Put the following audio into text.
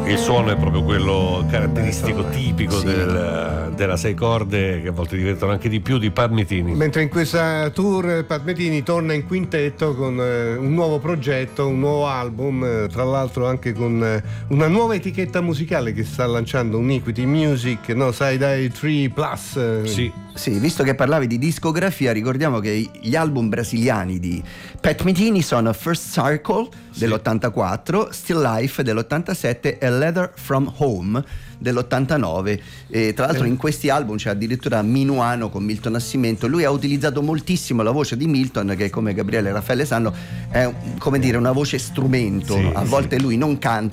Il suono è proprio quello caratteristico, tipico sì, della sei corde, che a volte diventano anche di più, di Pat Metheny. Mentre in questa tour Pat Metheny torna in quintetto con un nuovo progetto, un nuovo album, tra l'altro anche con una nuova etichetta musicale che sta lanciando, Uniquity Music, no, Side 3 Plus. Sì, visto che parlavi di discografia, ricordiamo che gli album brasiliani di Pat Metheny sono First Circle dell'84, Still Life dell'87 e Letter From Home dell'89. E tra l'altro in questi album c'è addirittura Minuano con Milton Nascimento. Lui ha utilizzato moltissimo la voce di Milton, che come Gabriele e Raffaele sanno è, come dire, una voce strumento. A volte lui non canta,